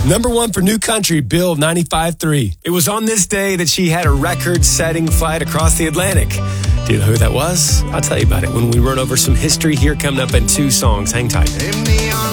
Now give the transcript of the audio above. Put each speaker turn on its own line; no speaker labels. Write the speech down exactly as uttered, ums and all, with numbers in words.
Number one for New Country, Bill ninety-five three. It was on this day that she had a record-setting flight across the Atlantic. Do you know who that was? I'll tell you about it when we run over some history here coming up in two songs. Hang tight.